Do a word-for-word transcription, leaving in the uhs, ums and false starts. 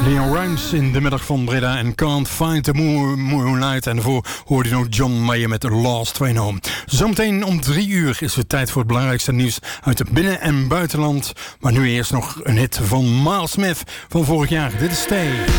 Leon Rimes in de middag van Breda en Can't Find the Moonlight. En daarvoor hoorde je nog John Mayer met Lost Way Home. Zometeen om drie uur is het tijd voor het belangrijkste nieuws uit het binnen- en buitenland. Maar nu eerst nog een hit van Miles Smith van vorig jaar. Dit is Stay.